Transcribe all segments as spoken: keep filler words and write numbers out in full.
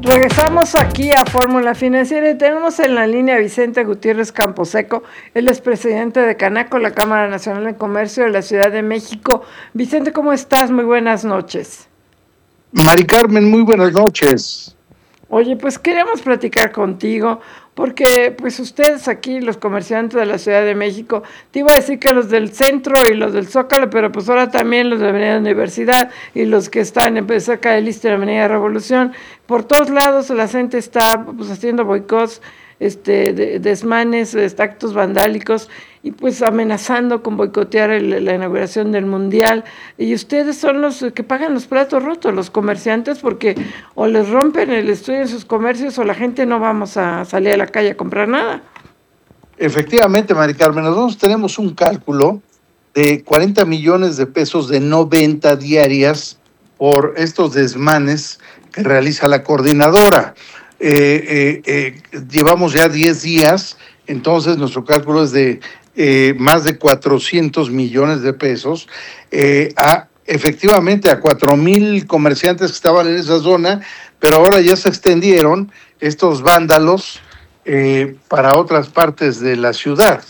Regresamos aquí a Fórmula Financiera y tenemos en la línea a Vicente Gutiérrez Camposeco, él es presidente de Canaco, la Cámara Nacional de Comercio de la Ciudad de México. Vicente, ¿cómo estás? Muy buenas noches. Mari Carmen, muy buenas noches. Oye, pues queremos platicar contigo porque pues ustedes aquí, los comerciantes de la Ciudad de México, te iba a decir que los del centro y los del Zócalo, pero pues ahora también los de Avenida Universidad y los que están en, pues, cerca del Iste de la Avenida Revolución, por todos lados la gente está pues haciendo boicots, este, de, desmanes, este, actos vandálicos y pues amenazando con boicotear el, la inauguración del Mundial. Y ustedes son los que pagan los platos rotos, los comerciantes, porque o les rompen el estudio en sus comercios o la gente no vamos a salir a la calle a comprar nada. Efectivamente, Mari Carmen, nosotros tenemos un cálculo de cuarenta millones de pesos de no venta diarias por estos desmanes que realiza la coordinadora. Eh, eh, eh, llevamos ya diez días, entonces nuestro cálculo es de eh, más de cuatrocientos millones de pesos, eh, a, efectivamente a cuatro mil comerciantes que estaban en esa zona, pero ahora ya se extendieron estos vándalos eh, para otras partes de la ciudad.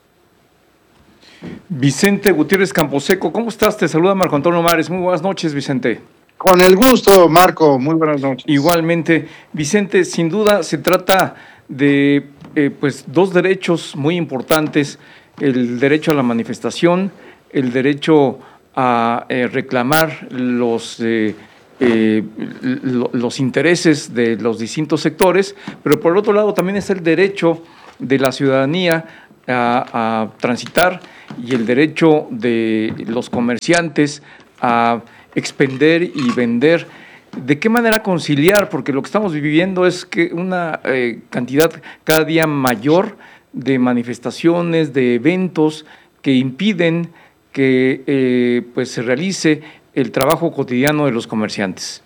Vicente Gutiérrez Camposeco, ¿cómo estás? Te saluda Marco Antonio Mares. Muy buenas noches, Vicente. Con el gusto, Marco. Muy buenas noches. Igualmente, Vicente, sin duda se trata de eh, pues dos derechos muy importantes, el derecho a la manifestación, el derecho a eh, reclamar los, eh, eh, los intereses de los distintos sectores, pero por el otro lado también está el derecho de la ciudadanía a, a transitar y el derecho de los comerciantes a expender y vender. ¿De qué manera conciliar? Porque lo que estamos viviendo es que una eh, cantidad cada día mayor de manifestaciones, de eventos que impiden que eh, pues se realice el trabajo cotidiano de los comerciantes.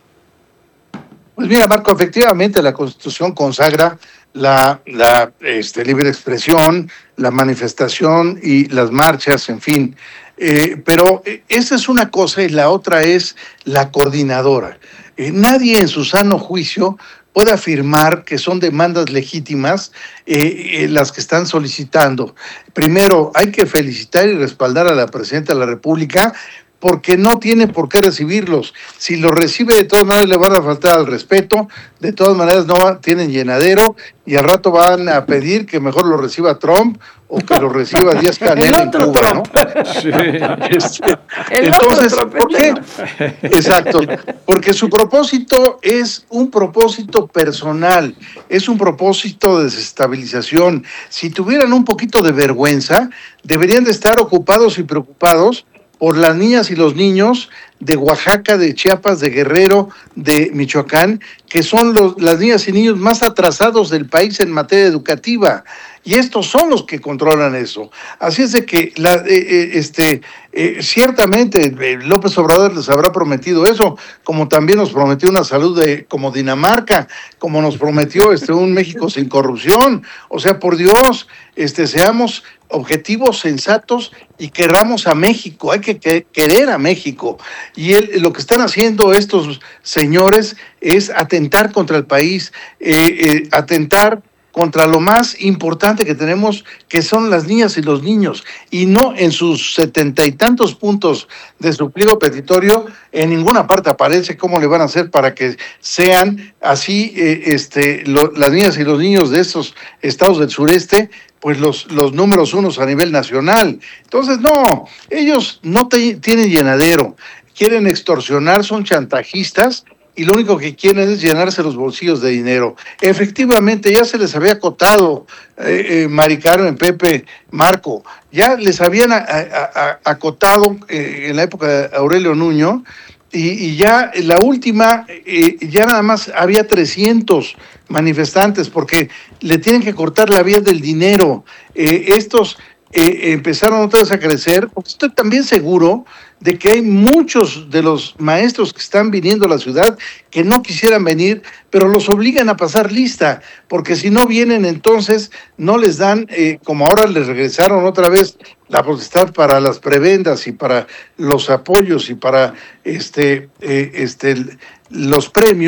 Pues mira, Marco, efectivamente la Constitución consagra la, la este, libre expresión, la manifestación y las marchas, en fin. Eh, pero esa es una cosa y la otra es la coordinadora. Eh, nadie en su sano juicio puede afirmar que son demandas legítimas eh, eh, las que están solicitando. Primero, hay que felicitar y respaldar a la Presidenta de la República porque no tiene por qué recibirlos. Si los recibe, de todas maneras le van a faltar al respeto, de todas maneras no tienen llenadero y al rato van a pedir que mejor lo reciba Trump o que lo reciba Díaz-Canel en Cuba, Trump. ¿no? Sí. Este, El entonces, otro ¿por qué? Exacto, porque su propósito es un propósito personal, es un propósito de desestabilización. Si tuvieran un poquito de vergüenza, deberían de estar ocupados y preocupados por las niñas y los niños de Oaxaca, de Chiapas, de Guerrero, de Michoacán, que son los, las niñas y niños más atrasados del país en materia educativa. Y estos son los que controlan eso. Así es de que la, eh, eh, este, eh, ciertamente eh, López Obrador les habrá prometido eso, como también nos prometió una salud de, como Dinamarca, como nos prometió este, un México sin corrupción. O sea, por Dios, este, seamos objetivos, sensatos y querramos a México. Hay que, que querer a México. Y él, lo que están haciendo estos señores es atentar contra el país, eh, eh, atentar contra lo más importante que tenemos, que son las niñas y los niños, y no en sus setenta y tantos puntos de su pliego petitorio, en ninguna parte aparece cómo le van a hacer para que sean así eh, este, lo, las niñas y los niños de estos estados del sureste, pues los, los números unos a nivel nacional. Entonces, no, ellos no te, tienen llenadero, quieren extorsionar, son chantajistas, y lo único que quieren es llenarse los bolsillos de dinero. Efectivamente, ya se les había acotado, eh, eh, Mari Carmen, Pepe, Marco, ya les habían a, a, a, acotado eh, en la época de Aurelio Nuño, y, y ya la última, eh, ya nada más había trescientos manifestantes, porque le tienen que cortar la vía del dinero. Eh, estos eh, empezaron otra vez a crecer, porque estoy también seguro de que hay muchos de los maestros que están viniendo a la ciudad que no quisieran venir, pero los obligan a pasar lista, porque si no vienen entonces no les dan, eh, como ahora les regresaron otra vez la potestad para las prebendas y para los apoyos y para este, eh, este, los premios,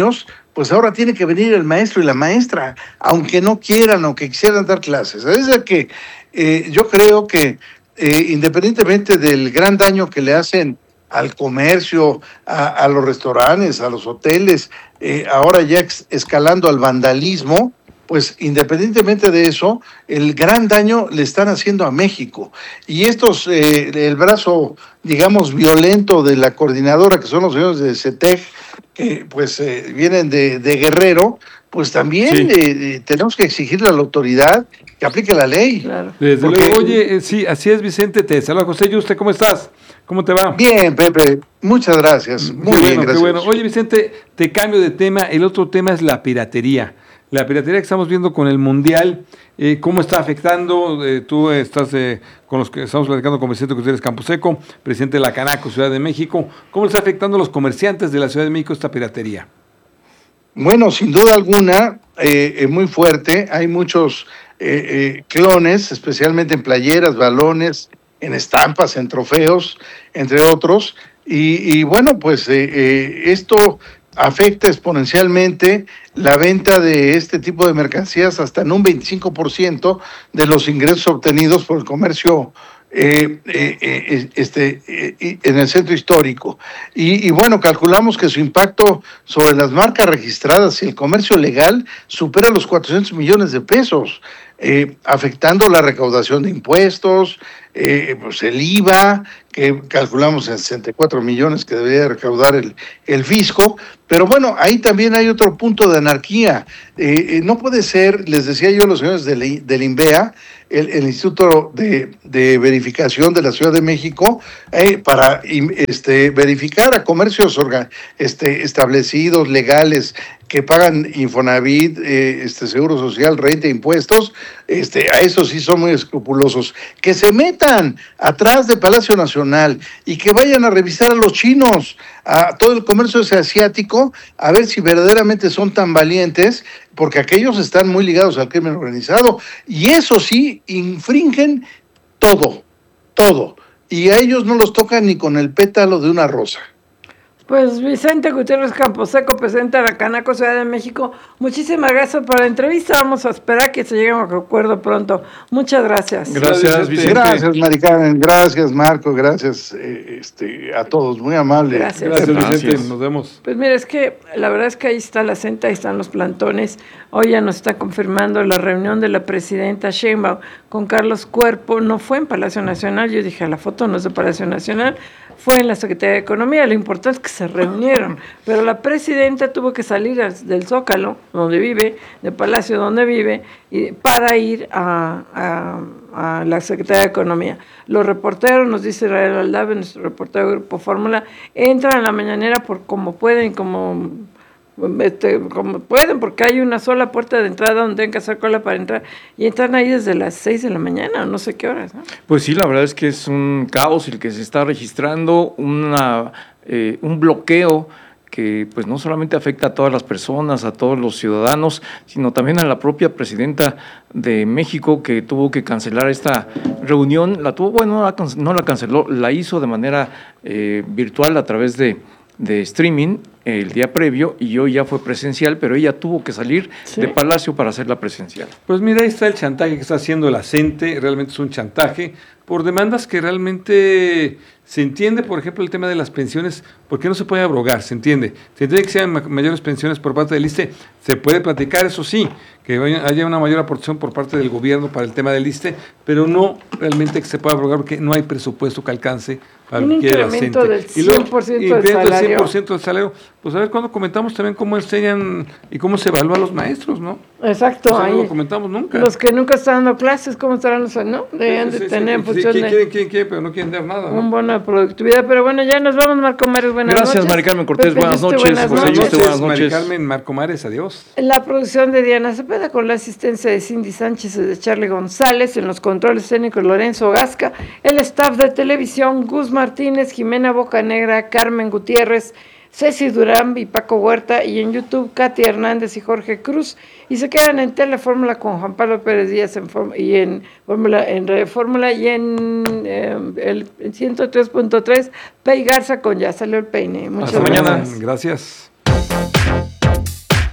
pues ahora tiene que venir el maestro y la maestra, aunque no quieran, aunque quisieran dar clases. Es decir, que eh, yo creo que eh, independientemente del gran daño que le hacen al comercio, a, a los restaurantes, a los hoteles, eh, ahora ya ex, escalando al vandalismo, pues independientemente de eso, el gran daño le están haciendo a México. Y estos, eh, el brazo, digamos, violento de la coordinadora, que son los señores de CETEC, que pues eh, vienen de, de Guerrero, pues también sí. eh, tenemos que exigirle a la autoridad que aplique la ley. Claro. Desde Porque, luego, oye, eh, sí, así es, Vicente, te saluda José Yuste, ¿cómo estás? ¿Cómo te va? Bien, Pepe, muchas gracias. Muy qué bien, bueno, gracias. Qué bueno. Oye, Vicente, te cambio de tema. El otro tema es la piratería. La piratería que estamos viendo con el Mundial, eh, ¿cómo está afectando? Eh, tú estás eh, con los que estamos platicando con Vicente Gutiérrez Camposeco, presidente de la Canaco, Ciudad de México. ¿Cómo está afectando a los comerciantes de la Ciudad de México esta piratería? Bueno, sin duda alguna, eh, es muy fuerte. Hay muchos eh, eh, clones, especialmente en playeras, balones, en estampas, en trofeos, entre otros. Y, y bueno, pues eh, eh, esto afecta exponencialmente la venta de este tipo de mercancías hasta en un veinticinco por ciento de los ingresos obtenidos por el comercio eh, eh, eh, este, eh, en el centro histórico. Y, y bueno, calculamos que su impacto sobre las marcas registradas y el comercio legal supera los cuatrocientos millones de pesos, eh, afectando la recaudación de impuestos, eh, pues el I V A, que calculamos en sesenta y cuatro millones que debería recaudar el, el fisco. Pero bueno, ahí también hay otro punto de anarquía. Eh, eh, no puede ser, les decía yo a los señores del, del INVEA, el, el Instituto de, de Verificación de la Ciudad de México, eh, para este, verificar a comercios orga, este, establecidos, legales, que pagan Infonavit, eh, este, Seguro Social, renta, impuestos, este, a esos sí son muy escrupulosos. Que se metan atrás de Palacio Nacional y que vayan a revisar a los chinos, a todo el comercio ese asiático, a ver si verdaderamente son tan valientes, porque aquellos están muy ligados al crimen organizado, y eso sí, infringen todo, todo, y a ellos no los tocan ni con el pétalo de una rosa. Pues Vicente Gutiérrez Camposeco, presidente de la Canaco Ciudad de México, muchísimas gracias por la entrevista. Vamos a esperar que se llegue a un acuerdo pronto. Muchas gracias. Gracias, Vicente. Gracias, Mari Carmen. Gracias, Marco. Gracias eh, este, a todos. Muy amable. Gracias. Gracias, Vicente. Gracias. Nos vemos. Pues mira, es que la verdad es que ahí está la centa, ahí están los plantones. Hoy ya nos está confirmando la reunión de la presidenta Sheinbaum con Carlos Cuerpo. No fue en Palacio Nacional. Yo dije, la foto no es de Palacio Nacional. Fue en la Secretaría de Economía. Lo importante es que se reunieron, pero la presidenta tuvo que salir del Zócalo, donde vive, del Palacio donde vive, y, para ir a, a, a la Secretaría de Economía. Los reporteros, nos dice Israel Aldave, nuestro reportero del Grupo Fórmula, entran a la mañanera por como pueden, como... Este, como pueden, porque hay una sola puerta de entrada donde tienen que hacer cola para entrar, y entran ahí desde las seis de la mañana, no sé qué horas, ¿no? Pues sí, la verdad es que es un caos el que se está registrando, una, eh, un bloqueo que pues no solamente afecta a todas las personas, a todos los ciudadanos, sino también a la propia presidenta de México, que tuvo que cancelar esta reunión. La tuvo, bueno, no la, no la canceló, la hizo de manera eh, virtual a través de de streaming el día previo, y hoy ya fue presencial, pero ella tuvo que salir sí. de Palacio para hacerla presencial. Pues mira, ahí está el chantaje que está haciendo la CENTE, realmente es un chantaje por demandas que realmente se entiende. Por ejemplo, el tema de las pensiones, ¿por qué no se puede abrogar? Se entiende, se entiende que sean mayores pensiones por parte del ISSSTE, se puede platicar, eso sí, que haya una mayor aportación por parte del gobierno para el tema del ISSSTE, pero no realmente que se pueda abrogar porque no hay presupuesto que alcance para un incremento del cien por ciento y del salario. cien por ciento del salario. Pues a ver cuando comentamos también cómo enseñan y cómo se evalúa a los maestros, ¿no? Exacto. Pues ahí no lo comentamos nunca. Los que nunca están dando clases, ¿cómo estarán los no? Deberían sí, sí, de tener en sí, función sí, de... Quieren, quieren, quieren, pero no quieren dar nada, ¿no? Un buena productividad, pero bueno, ya nos vamos, Marco Mares, buenas Gracias, noches. Gracias, Mari Carmen Cortés, Pepe, buenas noches. Buenas José noches, Yuste, buenas noches. Mari Carmen, Marco Mares, adiós. La producción de Diana Cepeda con la asistencia de Cindy Sánchez y de Charlie González, en los controles técnicos Lorenzo Gasca, el staff de televisión Gus Martínez, Jimena Bocanegra, Carmen Gutiérrez, Ceci Durán y Paco Huerta, y en YouTube Katy Hernández y Jorge Cruz, y se quedan en Telefórmula con Juan Pablo Pérez Díaz en y en Fórmula, en Radio Fórmula, y en eh, el ciento tres punto tres Pei Garza con Ya Salió el Peine. Muchas Hasta gracias. Mañana. Gracias.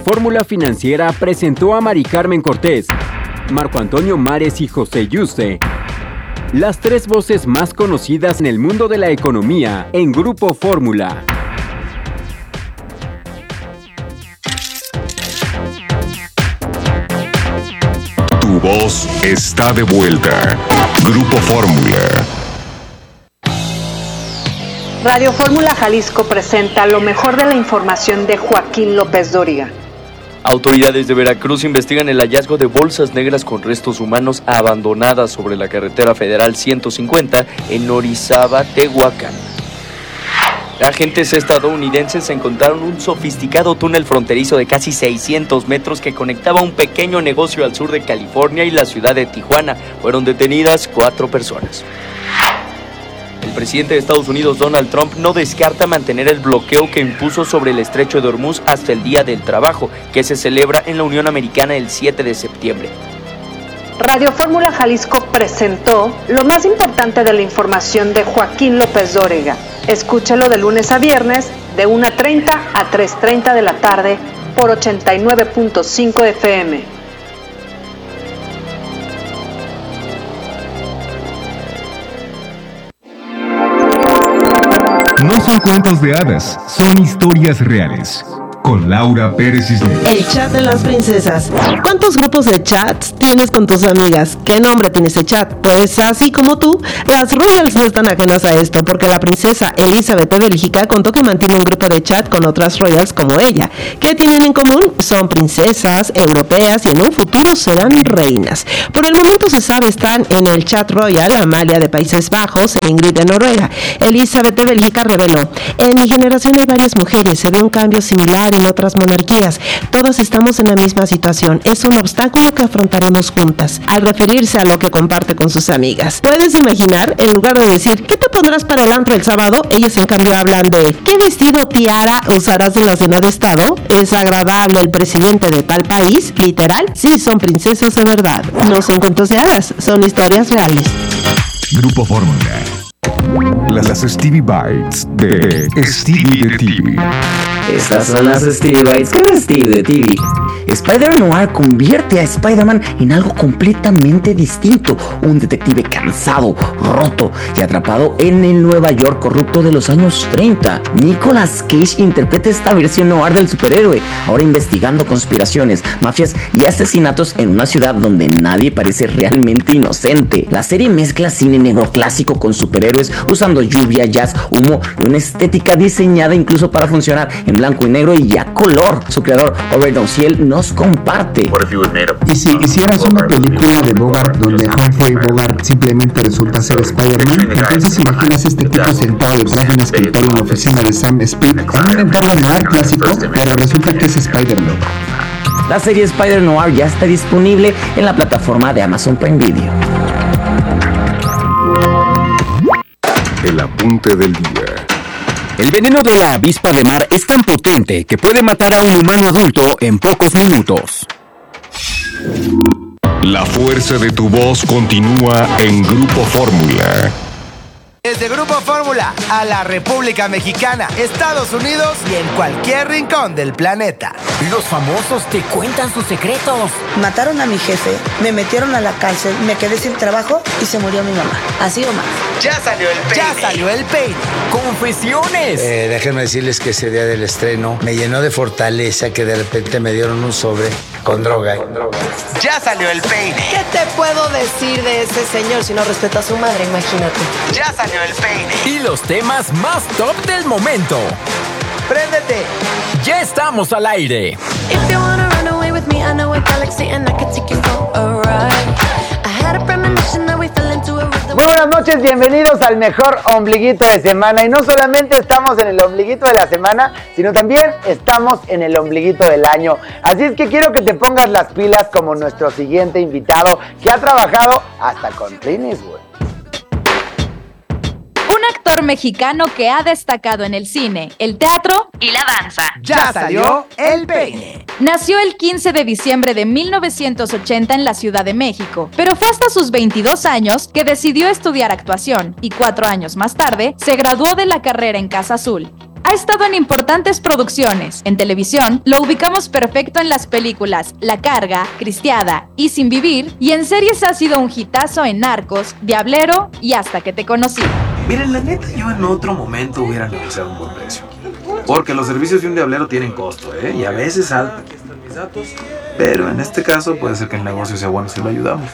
Fórmula Financiera presentó a Mari Carmen Cortés, Marco Antonio Mares y José Yuste, las tres voces más conocidas en el mundo de la economía en Grupo Fórmula. Tu voz está de vuelta. Grupo Fórmula. Radio Fórmula Jalisco presenta lo mejor de la información de Joaquín López Dóriga. Autoridades de Veracruz investigan el hallazgo de bolsas negras con restos humanos abandonadas sobre la carretera federal ciento cincuenta en Orizaba, Tehuacán. Agentes estadounidenses encontraron un sofisticado túnel fronterizo de casi seiscientos metros que conectaba un pequeño negocio al sur de California y la ciudad de Tijuana. Fueron detenidas cuatro personas. El presidente de Estados Unidos, Donald Trump, no descarta mantener el bloqueo que impuso sobre el estrecho de Hormuz hasta el Día del Trabajo, que se celebra en la Unión Americana el siete de septiembre. Radio Fórmula Jalisco presentó lo más importante de la información de Joaquín López Dóriga. Escúchalo de lunes a viernes, de una treinta a tres treinta de la tarde, por ochenta y nueve punto cinco F M. No son cuentos de hadas, son historias reales. Con Laura Pérez Cisneros. El chat de las princesas. ¿Cuántos grupos de chats tienes con tus amigas? ¿Qué nombre tiene ese chat? Pues así como tú, las royals no están ajenas a esto, porque la princesa Elizabeth de Bélgica contó que mantiene un grupo de chat con otras royals como ella. ¿Qué tienen en común? Son princesas europeas y en un futuro serán reinas. Por el momento se sabe están en el chat royal Amalia de Países Bajos e Ingrid de Noruega. Elizabeth de Bélgica reveló: en mi generación hay varias mujeres, se ve un cambio similar en otras monarquías. Todas estamos en la misma situación. Es un obstáculo que afrontaremos juntas. Al referirse a lo que comparte con sus amigas. ¿Puedes imaginar? En lugar de decir ¿qué te pondrás para el antro el sábado? Ellas en cambio hablan de ¿qué vestido tiara usarás en la cena de estado? ¿Es agradable el presidente de tal país? ¿Literal? Sí, son princesas de verdad. No son cuentos de hadas, son historias reales. Grupo Fórmula. Las Stevie Bites de Stevie de T V. Estas son las Stevie Bites con Stevie de T V. Spider-Noir convierte a Spider-Man en algo completamente distinto. Un detective cansado, roto y atrapado en el Nueva York corrupto de los años treinta. Nicolas Cage interpreta esta versión noir del superhéroe, ahora investigando conspiraciones, mafias y asesinatos en una ciudad donde nadie parece realmente inocente. La serie mezcla cine negro clásico con superhéroes, usando lluvia, jazz, humo y una estética diseñada incluso para funcionar en blanco y negro y a color. Su creador, Robert Downhill, nos comparte. Y si hicieras una película de Bogart donde Humphrey Bogart simplemente resulta ser Spider-Man, entonces imaginas este tipo sentado detrás de un escritorio en la oficina de Sam Spade en un entorno noir clásico, pero resulta que es Spider-Man. La serie Spider-Noir ya está disponible en la plataforma de Amazon Prime Video. El apunte del día. El veneno de la avispa de mar es tan potente que puede matar a un humano adulto en pocos minutos. La fuerza de tu voz continúa en Grupo Fórmula. Desde Grupo Fórmula a la República Mexicana, Estados Unidos y en cualquier rincón del planeta. Los famosos te cuentan sus secretos. Mataron a mi jefe, me metieron a la cárcel, me quedé sin trabajo y se murió mi mamá. Así o más. Ya salió el peine. Ya salió el peine. Confesiones. Eh, déjenme decirles que ese día del estreno me llenó de fortaleza que de repente me dieron un sobre con droga. Con droga. Ya salió el peine. ¿Qué te puedo decir de ese señor si no respeta a su madre? Imagínate. Ya salió el peine. Y los temas más top del momento. ¡Préndete! Ya estamos al aire. Muy buenas noches, bienvenidos al mejor ombliguito de semana. Y no solamente estamos en el ombliguito de la semana, sino también estamos en el ombliguito del año. Así es que quiero que te pongas las pilas como nuestro siguiente invitado, que ha trabajado hasta con Clint Eastwood. Un actor mexicano que ha destacado en el cine, el teatro y la danza. Ya salió el peine. Nació el quince de diciembre de mil novecientos ochenta en la Ciudad de México, pero fue hasta sus veintidós años que decidió estudiar actuación y cuatro años más tarde se graduó de la carrera en Casa Azul. Ha estado en importantes producciones. En televisión, lo ubicamos perfecto en las películas La Carga, Cristiada y Sin Vivir, y en series ha sido un hitazo en Narcos, Diablero y Hasta que te conocí. Miren, la neta, yo en otro momento hubiera negociado un buen precio. Porque los servicios de un diablero tienen costo, ¿eh? Y a veces alto. Aquí están mis datos. Pero en este caso puede ser que el negocio sea bueno si lo ayudamos.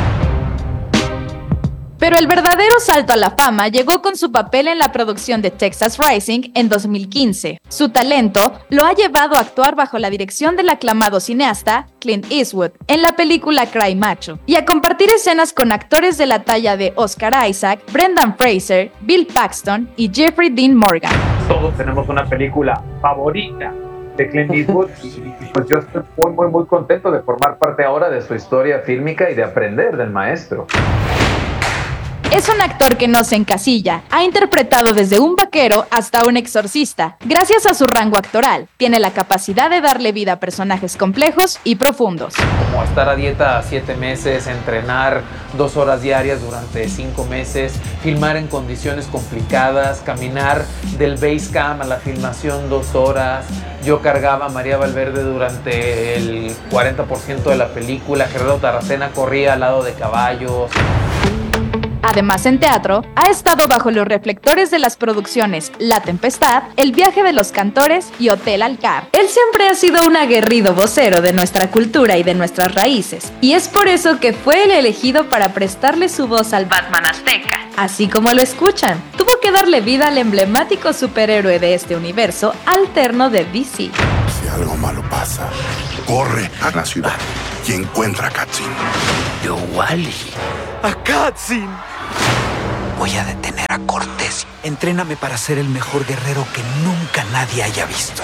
Pero el verdadero salto a la fama llegó con su papel en la producción de Texas Rising en dos mil quince. Su talento lo ha llevado a actuar bajo la dirección del aclamado cineasta Clint Eastwood en la película Cry Macho y a compartir escenas con actores de la talla de Oscar Isaac, Brendan Fraser, Bill Paxton y Jeffrey Dean Morgan. Todos tenemos una película favorita de Clint Eastwood y pues yo estoy muy muy muy contento de formar parte ahora de su historia fílmica y de aprender del maestro. Es un actor que no se encasilla. Ha interpretado desde un vaquero hasta un exorcista. Gracias a su rango actoral, tiene la capacidad de darle vida a personajes complejos y profundos. Como estar a dieta siete meses, entrenar dos horas diarias durante cinco meses, filmar en condiciones complicadas, caminar del base cam a la filmación dos horas. Yo cargaba a María Valverde durante el cuarenta por ciento de la película. Gerardo Taracena corría al lado de caballos. Además, en teatro, ha estado bajo los reflectores de las producciones La Tempestad, El viaje de los cantores y Hotel Alcar. Él siempre ha sido un aguerrido vocero de nuestra cultura y de nuestras raíces, y es por eso que fue el elegido para prestarle su voz al Batman azteca. Así como lo escuchan, tuvo que darle vida al emblemático superhéroe de este universo alterno de D C. Si algo malo pasa, corre a la ciudad y encuentra a Katsin. Yo, Wally. ¡A Katsin! Voy a detener a Cortés. Entréname para ser el mejor guerrero que nunca nadie haya visto.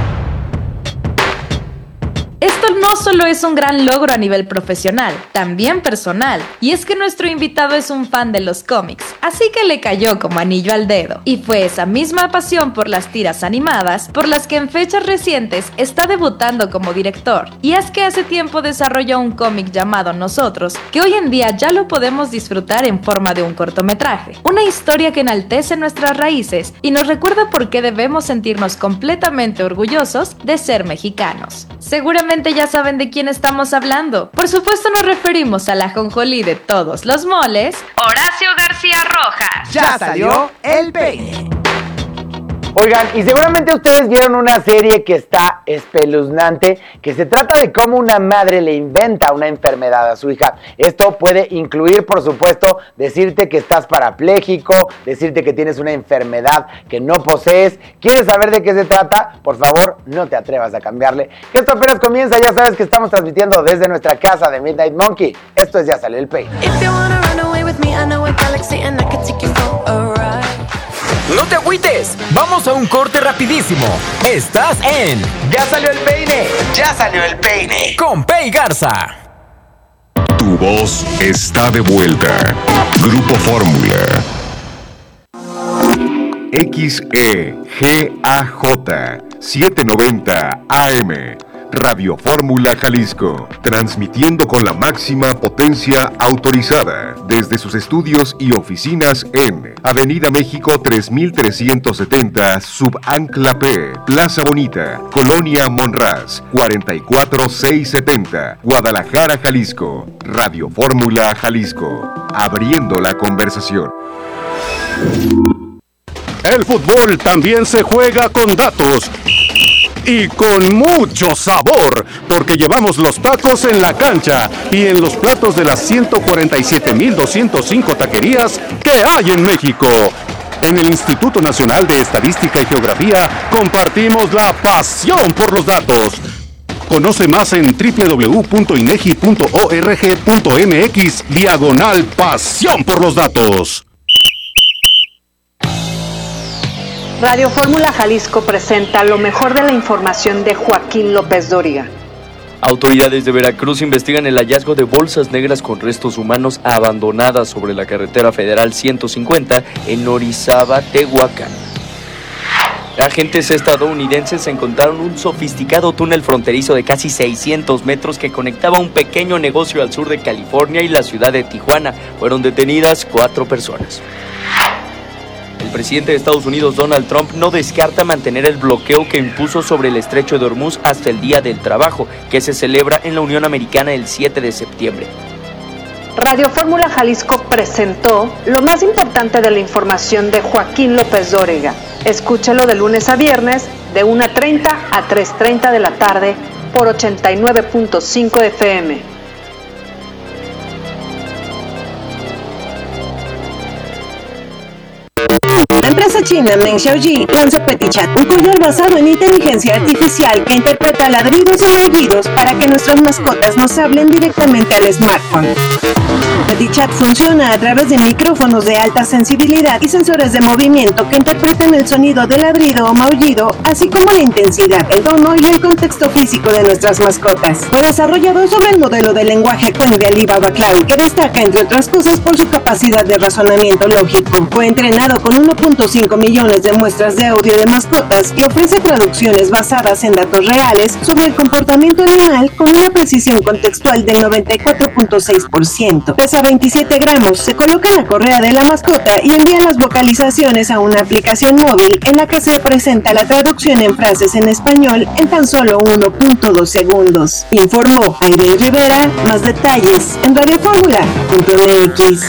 Esto no solo es un gran logro a nivel profesional, también personal, y es que nuestro invitado es un fan de los cómics, así que le cayó como anillo al dedo. Y fue esa misma pasión por las tiras animadas por las que en fechas recientes está debutando como director. Y es que hace tiempo desarrolló un cómic llamado Nosotros, que hoy en día ya lo podemos disfrutar en forma de un cortometraje. Una historia que enaltece nuestras raíces y nos recuerda por qué debemos sentirnos completamente orgullosos de ser mexicanos. Seguramente ya saben de quién estamos hablando. Por supuesto nos referimos a la ajonjolí de todos los moles, Horacio García Rojas. Ya salió el peine. Oigan, y seguramente ustedes vieron una serie que está espeluznante, que se trata de cómo una madre le inventa una enfermedad a su hija. Esto puede incluir, por supuesto, decirte que estás parapléjico, decirte que tienes una enfermedad que no posees. ¿Quieres saber de qué se trata? Por favor, no te atrevas a cambiarle. Que esto apenas comienza, ya sabes que estamos transmitiendo desde nuestra casa de Midnight Monkey. Esto es Ya Salió el Peine. ¡No te agüites! ¡Vamos a un corte rapidísimo! Estás en ¡Ya Salió el Peine! ¡Ya Salió el Peine! Con Pei Garza. Tu voz está de vuelta. Grupo Fórmula. X E G A J setecientos noventa A M. Radio Fórmula Jalisco, transmitiendo con la máxima potencia autorizada desde sus estudios y oficinas en Avenida México tres mil trescientos setenta, Subancla P, Plaza Bonita, Colonia Monraz, cuarenta y cuatro mil seiscientos setenta, Guadalajara, Jalisco. Radio Fórmula Jalisco, abriendo la conversación. El fútbol también se juega con datos. Y con mucho sabor, porque llevamos los tacos en la cancha y en los platos de las ciento cuarenta y siete mil doscientas cinco taquerías que hay en México. En el Instituto Nacional de Estadística y Geografía compartimos la pasión por los datos. Conoce más en doble u doble u doble u punto inegi punto org punto mx diagonal pasión por los datos. Radio Fórmula Jalisco presenta lo mejor de la información de Joaquín López Dóriga. Autoridades de Veracruz investigan el hallazgo de bolsas negras con restos humanos abandonadas sobre la carretera federal ciento cincuenta en Orizaba, Tehuacán. Agentes estadounidenses encontraron un sofisticado túnel fronterizo de casi seiscientos metros que conectaba un pequeño negocio al sur de California y la ciudad de Tijuana. Fueron detenidas cuatro personas. El presidente de Estados Unidos, Donald Trump, no descarta mantener el bloqueo que impuso sobre el estrecho de Hormuz hasta el Día del Trabajo, que se celebra en la Unión Americana el siete de septiembre. Radio Fórmula Jalisco presentó lo más importante de la información de Joaquín López Dóriga. Escúchalo de lunes a viernes de una treinta a tres treinta de la tarde por ochenta y nueve punto cinco F M. La empresa china Meng Xiaoji lanzó PetiChat, un cordial basado en inteligencia artificial que interpreta ladridos o aullidos para que nuestras mascotas nos hablen directamente al smartphone. PetiChat funciona a través de micrófonos de alta sensibilidad y sensores de movimiento que interpretan el sonido de ladrido o maullido, así como la intensidad, el tono y el contexto físico de nuestras mascotas. Fue desarrollado sobre el modelo de lenguaje Qwen de Alibaba Cloud, que destaca, entre otras cosas, por su capacidad de razonamiento lógico. Fue entrenado con uno punto cinco millones de muestras de audio de mascotas y ofrece traducciones basadas en datos reales sobre el comportamiento animal con una precisión contextual del noventa y cuatro punto seis por ciento. Pesa veintisiete gramos, se coloca en la correa de la mascota y envía las vocalizaciones a una aplicación móvil en la que se presenta la traducción en frases en español en tan solo uno punto dos segundos. Informó Airey Rivera. Más detalles en radio fórmula punto m x.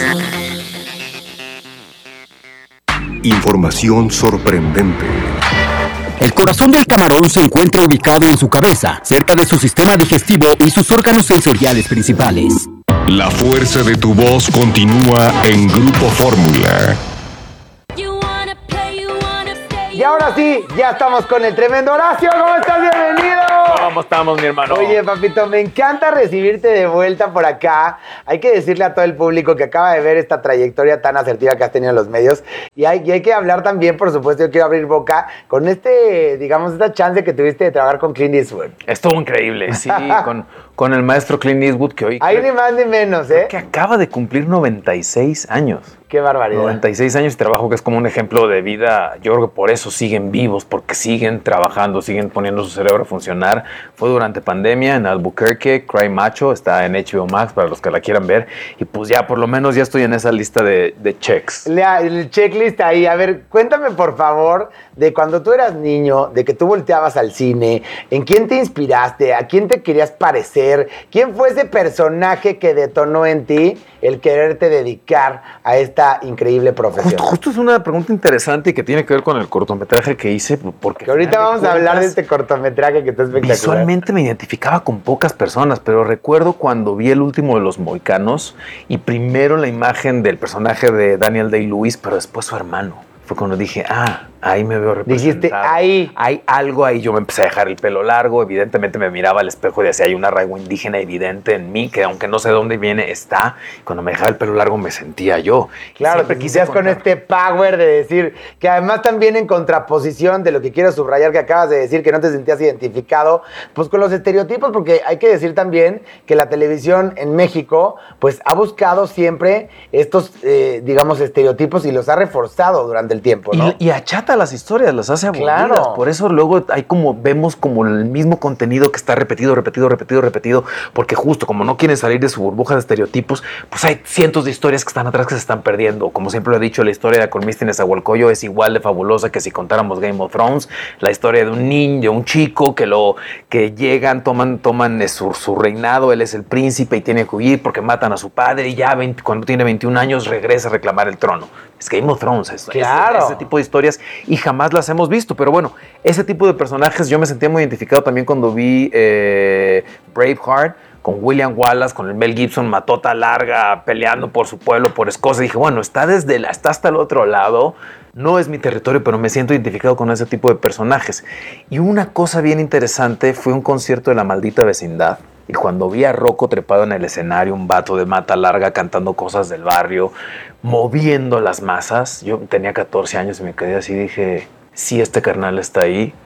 Información sorprendente. El corazón del camarón se encuentra ubicado en su cabeza, cerca de su sistema digestivo y sus órganos sensoriales principales. La fuerza de tu voz continúa en Grupo Fórmula. Y ahora sí, ya estamos con el tremendo Horacio. ¿Cómo estás? Bienvenido. ¿Cómo estamos, mi hermano? Oye, papito, me encanta recibirte de vuelta por acá. Hay que decirle a todo el público que acaba de ver esta trayectoria tan asertiva que has tenido en los medios. Y hay, y hay que hablar también, por supuesto, yo quiero abrir boca con este, digamos, esta chance que tuviste de trabajar con Clint Eastwood. Estuvo increíble, sí, con, con el maestro Clint Eastwood, que hoy... Hay ni más ni menos, ¿eh? Que acaba de cumplir noventa y seis años. Qué barbaridad. noventa y seis años de trabajo, que es como un ejemplo de vida. Yo creo que por eso siguen vivos, porque siguen trabajando, siguen poniendo su cerebro a funcionar. Fue durante pandemia en Albuquerque, Cry Macho, está en H B O Max para los que la quieran ver. Y pues ya, por lo menos ya estoy en esa lista de, de checks. La, el checklist ahí. A ver, cuéntame por favor de cuando tú eras niño, de que tú volteabas al cine, ¿en quién te inspiraste? ¿A quién te querías parecer? ¿Quién fue ese personaje que detonó en ti el quererte dedicar a esta increíble profesión? Justo, justo es una pregunta interesante y que tiene que ver con el cortometraje que hice, porque que ahorita vamos cuentas, a hablar de este cortometraje que está espectacular. Visualmente me identificaba con pocas personas, pero recuerdo cuando vi el último de los Mohicanos y primero la imagen del personaje de Daniel Day-Lewis, pero después su hermano. Fue cuando dije, ah, ahí me veo representado. Dijiste, ahí. Hay algo ahí. Yo me empecé a dejar el pelo largo. Evidentemente me miraba al espejo y decía, hay un arraigo indígena evidente en mí, que aunque no sé de dónde viene, está. Cuando me dejaba el pelo largo me sentía yo. Claro, te quisieras con este power de decir, que además también en contraposición de lo que quiero subrayar que acabas de decir, que no te sentías identificado, pues con los estereotipos, porque hay que decir también que la televisión en México, pues ha buscado siempre estos, eh, digamos, estereotipos y los ha reforzado durante el tiempo, ¿no? Y, y achata las historias, las hace aburridas. Claro. Por eso luego hay como, vemos como el mismo contenido que está repetido, repetido, repetido, repetido, porque justo como no quieren salir de su burbuja de estereotipos, pues hay cientos de historias que están atrás que se están perdiendo. Como siempre lo he dicho, la historia con Misty Nezahualcóyotl es igual de fabulosa que si contáramos Game of Thrones. La historia de un niño, de un chico que lo que llegan, toman, toman su, su reinado, él es el príncipe y tiene que huir porque matan a su padre y ya veinte, cuando tiene veintiún años regresa a reclamar el trono. Es Game of Thrones, es, claro. es, ese tipo de historias y jamás las hemos visto, pero bueno, ese tipo de personajes yo me sentía muy identificado también cuando vi eh, Braveheart, con William Wallace, con el Mel Gibson, matota larga, peleando por su pueblo, por Escocia. Dije, bueno, está, desde la, está hasta el otro lado, no es mi territorio, pero me siento identificado con ese tipo de personajes. Y una cosa bien interesante fue un concierto de La Maldita Vecindad. Y cuando vi a Rocco trepado en el escenario, un vato de mata larga cantando cosas del barrio, moviendo las masas, yo tenía catorce años y me quedé así, dije, si este carnal está ahí,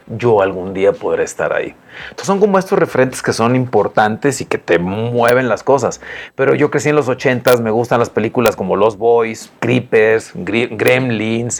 yo algún día podré estar ahí. Entonces son como estos referentes que son importantes y que te mueven las cosas. Pero yo crecí en los ochentas, me gustan las películas como Los Boys, Creepers, Gremlins,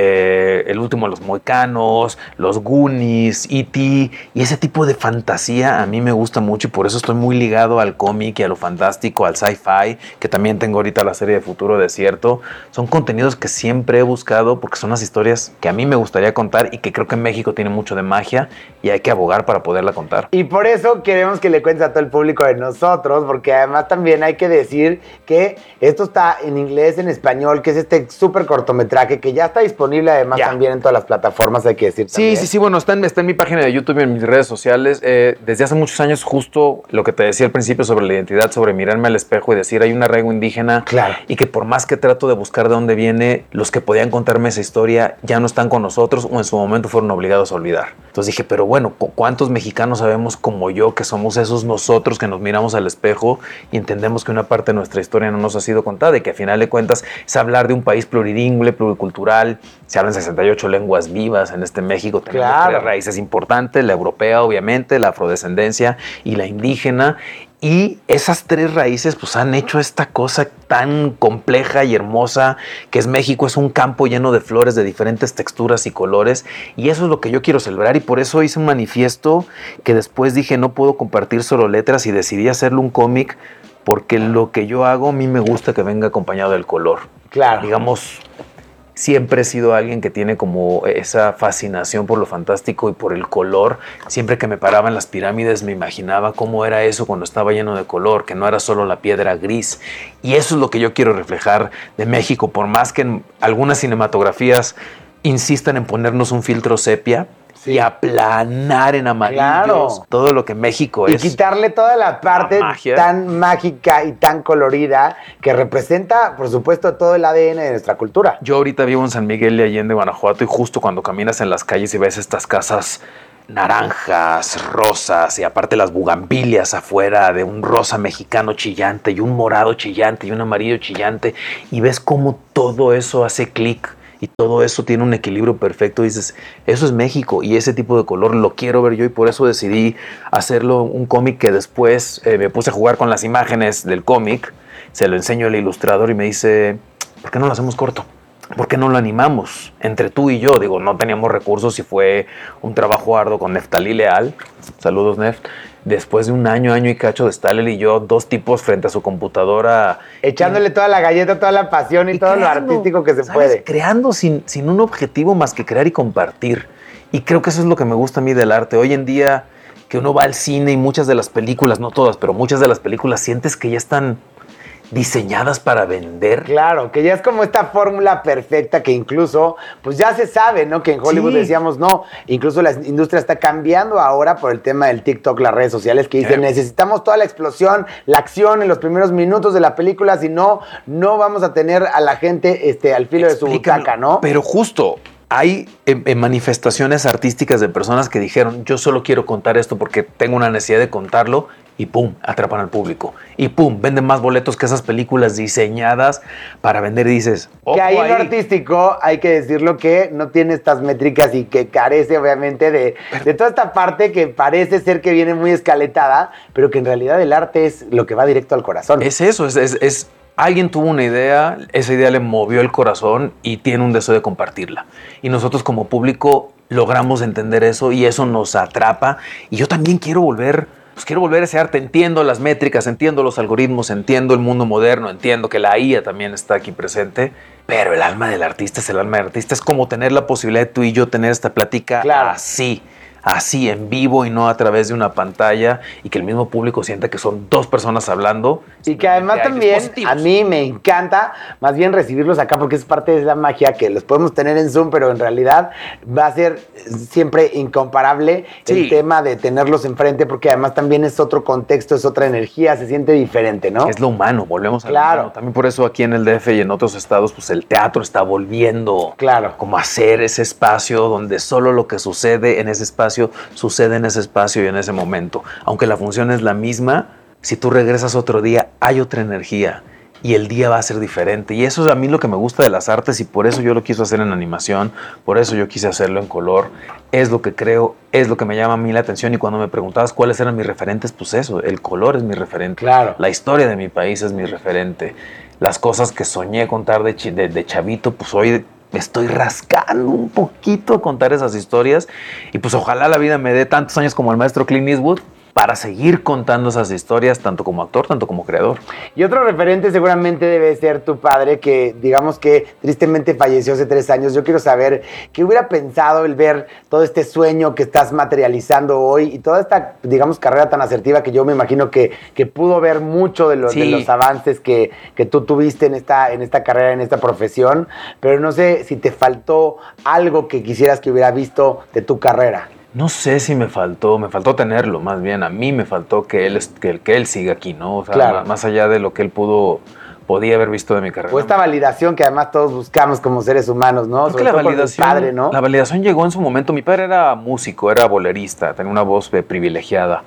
eh, El último de los Mohicanos, Los Goonies, E T y ese tipo de fantasía a mí me gusta mucho y por eso estoy muy ligado al cómic y a lo fantástico, al sci-fi, que también tengo ahorita la serie de Futuro Desierto. Son contenidos que siempre he buscado porque son las historias que a mí me gustaría contar y que creo que México tiene mucho de magia y hay que abogar para poderla contar. Y por eso queremos que le cuentes a todo el público de nosotros, porque además también hay que decir que esto está en inglés, en español, que es este súper cortometraje que ya está disponible además ya. también en todas las plataformas, hay que decir Sí, también. sí, sí, bueno, está en, está en mi página de YouTube y en mis redes sociales. Eh, desde hace muchos años, justo lo que te decía al principio sobre la identidad, sobre mirarme al espejo y decir hay un arraigo indígena claro. y que por más que trato de buscar de dónde viene, los que podían contarme esa historia ya no están con nosotros o en su momento fueron obligados a olvidar. Entonces dije, pero bueno, ¿cuántos mexicanos sabemos como yo que somos esos nosotros que nos miramos al espejo y entendemos que una parte de nuestra historia no nos ha sido contada y que a final de cuentas es hablar de un país plurilingüe, pluricultural, se hablan sesenta y ocho lenguas vivas en este México, tenemos claro. tres raíces importantes, la europea obviamente, la afrodescendencia y la indígena. Y esas tres raíces pues han hecho esta cosa tan compleja y hermosa que es México. Es un campo lleno de flores de diferentes texturas y colores y eso es lo que yo quiero celebrar y por eso hice un manifiesto que después dije no puedo compartir solo letras y decidí hacerlo un cómic porque lo que yo hago a mí me gusta que venga acompañado del color. Claro. Digamos, siempre he sido alguien que tiene como esa fascinación por lo fantástico y por el color. Siempre que me paraba en las pirámides me imaginaba cómo era eso cuando estaba lleno de color, que no era solo la piedra gris. Y eso es lo que yo quiero reflejar de México, por más que en algunas cinematografías insistan en ponernos un filtro sepia. Sí. Y aplanar en amarillos claro. todo lo que México y es. Y quitarle toda la parte la tan mágica y tan colorida que representa, por supuesto, todo el A D N de nuestra cultura. Yo ahorita vivo en San Miguel de Allende, Guanajuato, y justo cuando caminas en las calles y ves estas casas naranjas, rosas, y aparte las bugambilias afuera de un rosa mexicano chillante y un morado chillante y un amarillo chillante, y ves cómo todo eso hace clic. Y todo eso tiene un equilibrio perfecto. Dices, eso es México y ese tipo de color lo quiero ver yo y por eso decidí hacerlo un cómic que después eh, me puse a jugar con las imágenes del cómic. Se lo enseño al ilustrador y me dice, ¿por qué no lo hacemos corto? ¿Por qué no lo animamos entre tú y yo? Digo, no teníamos recursos y fue un trabajo arduo con Neftalí Leal. Saludos, Neft. Después de un año, año y cacho de estar él y yo, dos tipos frente a su computadora. Echándole toda la galleta, toda la pasión y, y todo creando, lo artístico que se ¿sabes? puede. Creando sin, sin un objetivo más que crear y compartir. Y creo que eso es lo que me gusta a mí del arte. Hoy en día, que uno va al cine y muchas de las películas, no todas, pero muchas de las películas sientes que ya están diseñadas para vender. Claro, que ya es como esta fórmula perfecta que incluso, pues ya se sabe, ¿no? Que en Hollywood sí. decíamos, no, incluso la industria está cambiando ahora por el tema del TikTok, las redes sociales, que dicen, yeah. necesitamos toda la explosión, la acción en los primeros minutos de la película, si no, no vamos a tener a la gente este, al filo Explícame, de su butaca, ¿no? Pero justo, hay eh, eh, manifestaciones artísticas de personas que dijeron, yo solo quiero contar esto porque tengo una necesidad de contarlo, y pum, atrapan al público. Y pum, venden más boletos que esas películas diseñadas para vender y dices, ojo que ahí en lo artístico, hay que decirlo que no tiene estas métricas y que carece obviamente de, de toda esta parte que parece ser que viene muy escaletada, pero que en realidad el arte es lo que va directo al corazón. Es eso, es... es, es alguien tuvo una idea, esa idea le movió el corazón y tiene un deseo de compartirla. Y nosotros como público logramos entender eso y eso nos atrapa. Y yo también quiero volver, pues quiero volver a ese arte. Entiendo las métricas, entiendo los algoritmos, entiendo el mundo moderno, entiendo que la I A también está aquí presente. Pero el alma del artista es el alma del artista. Es como tener la posibilidad de tú y yo tener esta plática claro. así. así en vivo y no a través de una pantalla y que el mismo público sienta que son dos personas hablando. Y que además también a mí me encanta más bien recibirlos acá porque es parte de la magia que los podemos tener en Zoom, pero en realidad va a ser siempre incomparable sí. el tema de tenerlos enfrente porque además también es otro contexto, es otra energía, se siente diferente, ¿no? Es lo humano, volvemos a claro. lo humano. También por eso aquí en el D F y en otros estados pues el teatro está volviendo claro. como a ser ese espacio donde solo lo que sucede en ese espacio sucede en ese espacio y en ese momento. Aunque la función es la misma, si tú regresas otro día, hay otra energía. y el día va a ser diferente. Y eso es a mí lo que me gusta de las artes y por eso yo lo quise hacer en animación, por eso yo quise hacerlo en color. Es lo que creo, es lo que me llama a mí la atención. Y cuando me preguntabas cuáles eran mis referentes, pues eso, el color es mi referente. Claro. La historia de mi país es mi referente. Las cosas que soñé contar de, chi- de, de chavito, pues hoy me estoy rascando un poquito a contar esas historias. Y pues ojalá la vida me dé tantos años como el maestro Clint Eastwood para seguir contando esas historias, tanto como actor, tanto como creador. Y otro referente seguramente debe ser tu padre, que digamos que tristemente falleció hace tres años. Yo quiero saber qué hubiera pensado el ver todo este sueño que estás materializando hoy y toda esta, digamos, carrera tan asertiva que yo me imagino que, que pudo ver mucho de, lo, Sí. de los avances que, que tú tuviste en esta, en esta carrera, en esta profesión. Pero no sé si te faltó algo que quisieras que hubiera visto de tu carrera. No sé si me faltó, me faltó tenerlo, más bien a mí me faltó que él, es- que, que él siga aquí, ¿no? O sea, Claro. más, más allá de lo que él pudo, podía haber visto de mi carrera. O esta validación que además todos buscamos como seres humanos, ¿no? Creo que la todo por tu validación, padre, ¿no? la validación llegó en su momento. Mi padre era músico, era bolerista, tenía una voz eh, privilegiada.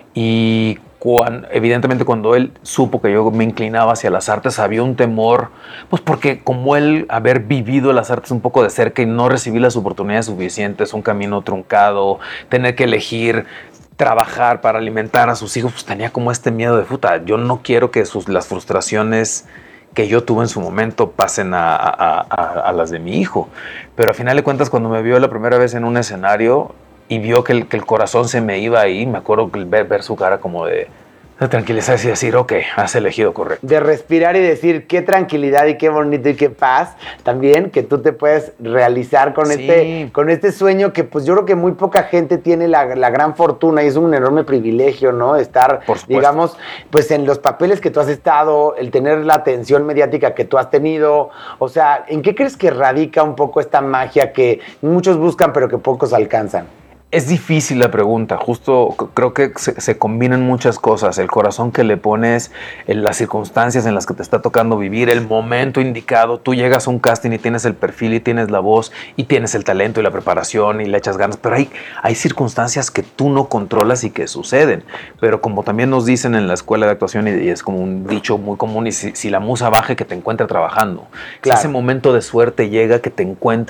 Y cuan- evidentemente cuando él supo que yo me inclinaba hacia las artes, había un temor, pues porque como él haber vivido las artes un poco de cerca y no recibir las oportunidades suficientes, un camino truncado, tener que elegir trabajar para alimentar a sus hijos, pues tenía como este miedo de puta, yo no quiero que sus, las frustraciones que yo tuve en su momento pasen a, a- a- a las de mi hijo. Pero a final de cuentas, cuando me vio la primera vez en un escenario y vio que el, que el corazón se me iba ahí, me acuerdo que ver, ver su cara como de, de tranquilizarse y decir, ok, has elegido correcto. De respirar y decir qué tranquilidad y qué bonito y qué paz también que tú te puedes realizar con, Sí. este, con este sueño que pues yo creo que muy poca gente tiene la, la gran fortuna y es un enorme privilegio, ¿no? Estar, digamos, pues en los papeles que tú has estado, el tener la atención mediática que tú has tenido. O sea, ¿en qué crees que radica un poco esta magia que muchos buscan pero que pocos alcanzan? Es difícil la pregunta, justo c- creo que se, se combinan muchas cosas, el corazón que le pones, en las circunstancias en las que te está tocando vivir, el momento indicado, tú llegas a un casting y tienes el perfil y tienes la voz y tienes el talento y la preparación y le echas ganas, pero hay, hay circunstancias que tú no controlas y que suceden, pero como también nos dicen en la escuela de actuación y, y es como un dicho muy común, y si, si la musa baje que te encuentre trabajando, Claro. si ese momento de suerte llega que te encuentre